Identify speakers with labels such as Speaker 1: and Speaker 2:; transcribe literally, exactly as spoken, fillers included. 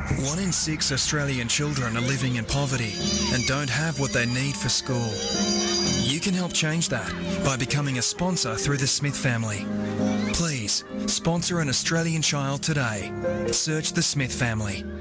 Speaker 1: One in six Australian children are living in poverty and don't have what they need for school. You can help change that by becoming a sponsor through the Smith family. Please, sponsor an Australian child today. Search the Smith family.